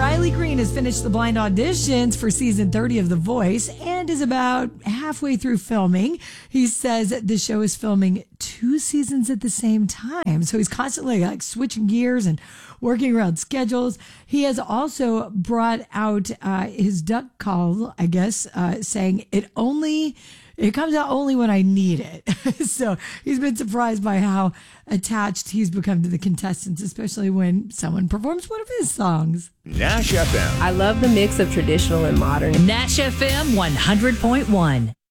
Riley Green has finished the blind auditions for season 30 of The Voice and is about halfway through filming. He says the show is filming 2 seasons at the same time. So he's constantly like switching gears and working around schedules. He has also brought out his duck call, I guess, saying it comes out only when I need it. So he's been surprised by how attached he's become to the contestants, especially when someone performs one of his songs. Nash FM. I love the mix of traditional and modern. Nash FM 100.1.